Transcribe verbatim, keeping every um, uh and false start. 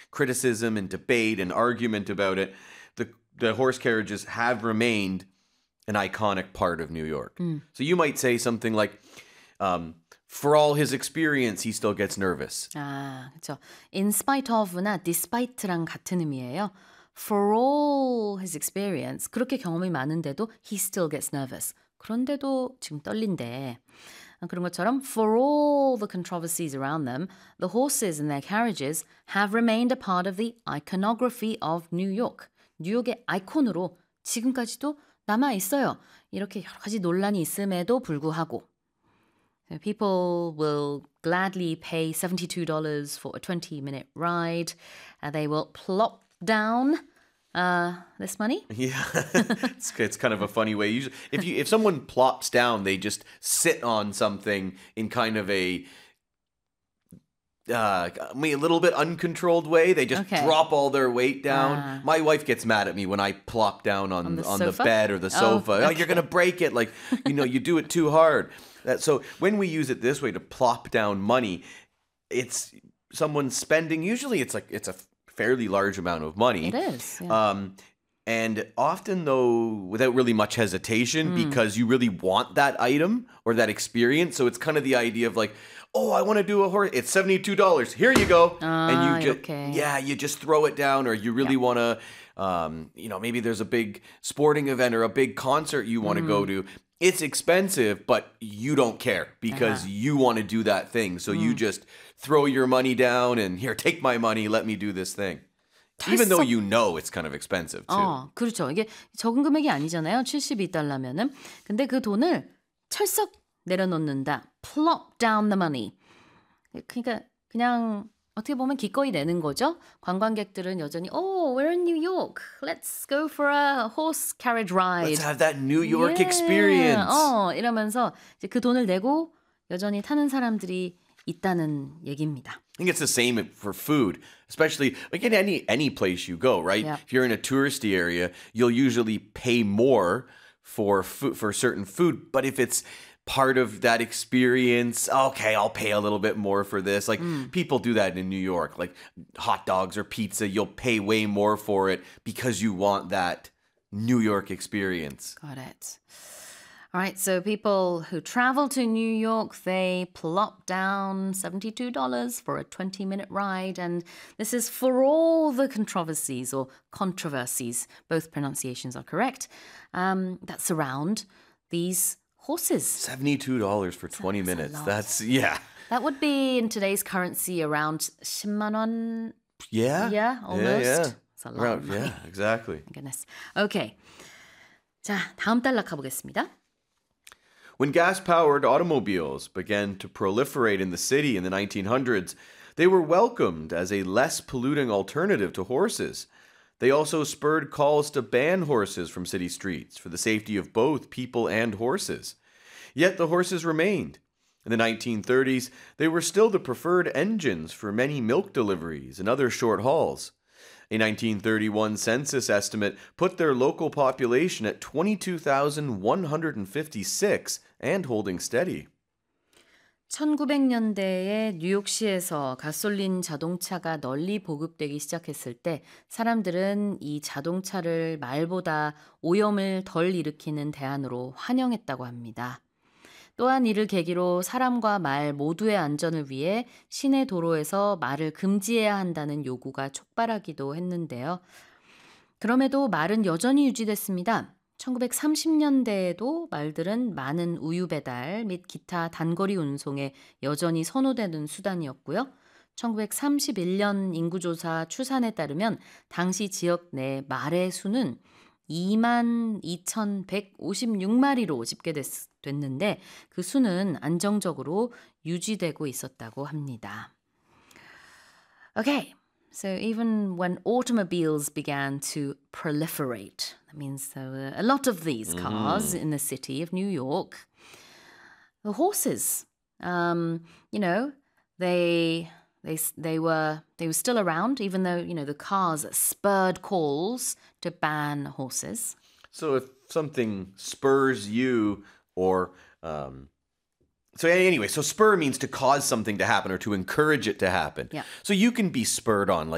criticism and debate and argument about it, the the horse carriages have remained an iconic part of New York. 음. So you might say something like, um, for all his experience, he still gets nervous. 아, 그렇죠. In spite of나 despite랑 같은 의미예요. For all his experience, 그렇게 경험이 많은데도 he still gets nervous. 그런데도 지금 떨린대. 그런 것처럼 for all the controversies around them, the horses and their carriages have remained a part of the iconography of New York. 뉴욕의 아이콘으로 지금까지도 남아 있어요. 이렇게 여러 가지 논란이 있음에도 불구하고 people will gladly pay seventy-two dollars for a twenty-minute ride. Uh, they will plop down uh, this money. Yeah, it's, it's kind of a funny way. Usually, if you if someone plops down, they just sit on something in kind of a uh, I mean, a little bit uncontrolled way. They just Okay. drop all their weight down. Ah. My wife gets mad at me when I plop down on On the on the sofa? bed or the Oh, sofa. Oh, you're okay. gonna break it. Like, you know, you do it too hard. That, so when we use it this way to plop down money, it's someone spending. Usually, it's like it's a fairly large amount of money. It is. Yeah. Um, and often, though, without really much hesitation, because you really want that item or that experience. So it's kind of the idea of like, oh, I want to do a horse. It's seventy-two dollars. Here you go. Ah, and you just, okay. yeah, you just throw it down, or you really want to, um, you know, maybe there's a big sporting event or a big concert you want to go to. It's expensive, but you don't care because Uh-huh. you want to do that thing. So you just throw your money down and here, take my money. Let me do this thing. Even though 털썩- you know it's kind of expensive too. 어, 그렇죠. 이게 적은 금액이 아니잖아요. 칠십이 달러면은. 근데 그 돈을 철썩 내려놓는다. Plop down the money. 그러니까 그냥 어떻게 보면 기꺼이 내는 거죠. 관광객들은 여전히 Oh, we're in New York. Let's go for a horse carriage ride. Let's have that New York Yeah. experience. 어, 이러면서 이제 그 돈을 내고 여전히 타는 사람들이 있다는 얘기입니다. I think it's the same for food, especially like in any any place you go, right? Yeah. If you're in a touristy area, you'll usually pay more for food for certain food, but if it's part of that experience, okay, I'll pay a little bit more for this. Like people do that in New York, like hot dogs or pizza, you'll pay way more for it because you want that New York experience. Got it. All right, so people who travel to New York, they plop down seventy-two dollars for a twenty-minute ride. And this is for all the controversies or controversies, both pronunciations are correct, um, that surround these horses. seventy-two dollars for twenty that's a minutes. lot. That's, yeah. That would be in today's currency around 십만 원. Yeah. Yeah, almost. Yeah, yeah. It's a lot Around- of money. yeah, exactly. My goodness. Okay. 자, 다음 단락 가보겠습니다. When gas-powered automobiles began to proliferate in the city in the nineteen hundreds, they were welcomed as a less polluting alternative to horses. They also spurred calls to ban horses from city streets for the safety of both people and horses. Yet the horses remained. In the nineteen thirties, they were still the preferred engines for many milk deliveries and other short hauls. A nineteen thirty-one census estimate put their local population at twenty-two thousand one hundred fifty-six and holding steady. 천구백 년대에 뉴욕시에서 가솔린 자동차가 널리 보급되기 시작했을 때 사람들은 이 자동차를 말보다 오염을 덜 일으키는 대안으로 환영했다고 합니다. 또한 이를 계기로 사람과 말 모두의 안전을 위해 시내 도로에서 말을 금지해야 한다는 요구가 촉발하기도 했는데요. 그럼에도 말은 여전히 유지됐습니다. 천구백삼십 년대에도 말들은 많은 우유 배달 및 기타 단거리 운송에 여전히 선호되는 수단이었고요. 천구백삼십일 년 인구조사 추산에 따르면 당시 지역 내 말의 수는 이만 이천백오십육 마리로 집계됐는데 그 수는 안정적으로 유지되고 있었다고 합니다. Okay, so even when automobiles began to proliferate, that means there were a lot of these cars in the city of New York, the horses, um, you know, they they they were they were still around, even though you know the cars spurred calls to ban horses. So if something spurs you or um so anyway, so spur means to cause something to happen or to encourage it to happen. Yeah. So you can be spurred on, like